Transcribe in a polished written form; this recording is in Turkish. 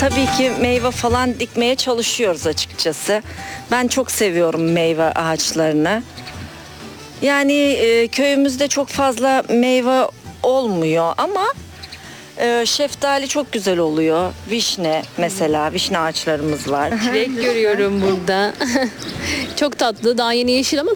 tabii ki meyve falan dikmeye çalışıyoruz açıkçası. Ben çok seviyorum meyve ağaçlarını. Yani köyümüzde çok fazla meyve olmuyor ama şeftali çok güzel oluyor. Vişne mesela, vişne ağaçlarımız var. Çilek görüyorum burada. Çok tatlı. Daha yeni yeşil ama